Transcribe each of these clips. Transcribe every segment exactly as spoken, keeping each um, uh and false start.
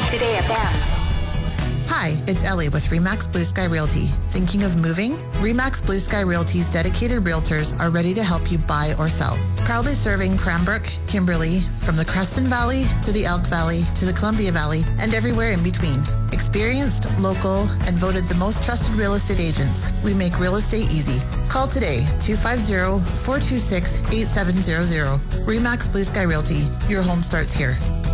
Today F M. Hi, it's Ellie with Remax Blue Sky Realty. Thinking of moving? Remax Blue Sky Realty's dedicated realtors are ready to help you buy or sell. Proudly serving Cranbrook, Kimberley, from the Creston Valley to the Elk Valley to the Columbia Valley and everywhere in between. Experienced, local, and voted the most trusted real estate agents. We make real estate easy. Call today, two five zero, four two six, eight seven zero zero. Remax Blue Sky Realty. Your home starts here.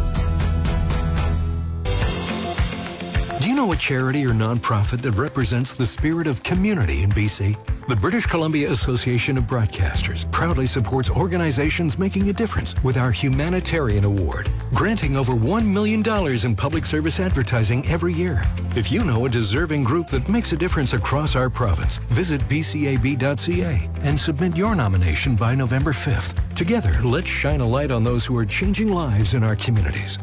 Do you know a charity or nonprofit that represents the spirit of community in B C? The British Columbia Association of Broadcasters proudly supports organizations making a difference with our Humanitarian Award, granting over one million dollars in public service advertising every year. If you know a deserving group that makes a difference across our province, visit b c a b dot c a and submit your nomination by November fifth. Together, let's shine a light on those who are changing lives in our communities.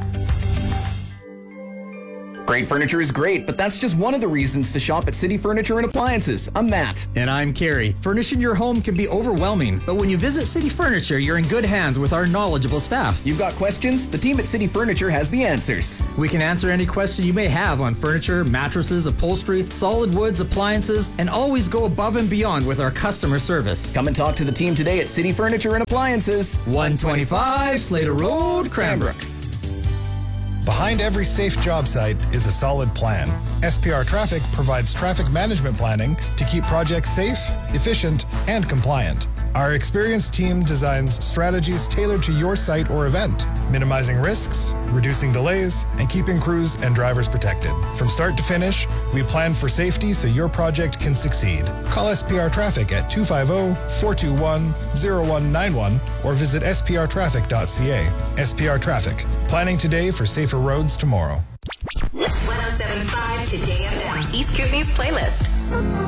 Great furniture is great, but that's just one of the reasons to shop at City Furniture and Appliances. I'm Matt. And I'm Carrie. Furnishing your home can be overwhelming, but when you visit City Furniture, you're in good hands with our knowledgeable staff. You've got questions? The team at City Furniture has the answers. We can answer any question you may have on furniture, mattresses, upholstery, solid woods, appliances, and always go above and beyond with our customer service. Come and talk to the team today at City Furniture and Appliances. one twenty-five Slater Road, Cranbrook. Behind every safe job site is a solid plan. S P R Traffic provides traffic management planning to keep projects safe, efficient, and compliant. Our experienced team designs strategies tailored to your site or event, minimizing risks, reducing delays, and keeping crews and drivers protected. From start to finish, we plan for safety so your project can succeed. Call S P R Traffic at two five zero, four two one, zero one nine one or visit s p r traffic dot c a. S P R Traffic, planning today for safer roads tomorrow. one oh seven point five Today F M. East Kootenay's playlist.